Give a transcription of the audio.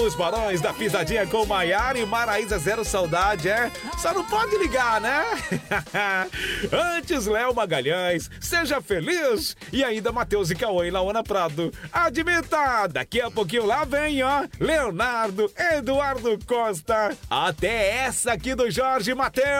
Os Barões da Pisadinha com Maiara e Maraísa, zero saudade, é? Só não pode ligar, né? Antes, Léo Magalhães, seja feliz. E ainda Matheus e Cauã e Laona Prado. Admita, daqui a pouquinho lá vem, ó, Leonardo Eduardo Costa. Até essa aqui do Jorge Mateus.